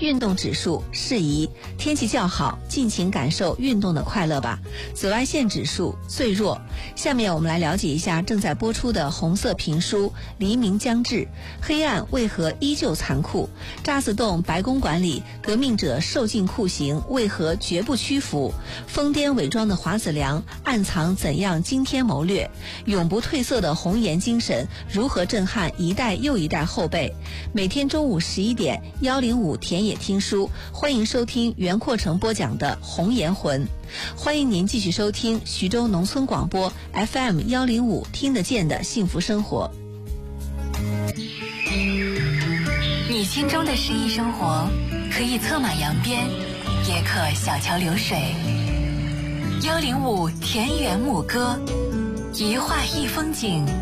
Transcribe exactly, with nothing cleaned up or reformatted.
运动指数适宜，天气较好，尽情感受运动的快乐吧。紫外线指数最弱。下面我们来了解一下正在播出的红色评书《黎明将至》，黑暗为何依旧残酷？渣滓洞白公馆里，革命者受尽酷刑，为何绝不屈服？疯癫伪装的华子良，暗藏怎样惊天谋略？永不褪色的红颜精神，如何震撼一代又一代后辈？每天中午十一点，幺零五田野听书，欢迎收听袁阔成播讲的《红颜魂》。欢迎您继续收听徐州农村广播 F M 幺零五听得见的幸福生活。 你心中的诗意生活，可以策马扬鞭，也可小桥流水。幺零五田园牧歌，一画一风景，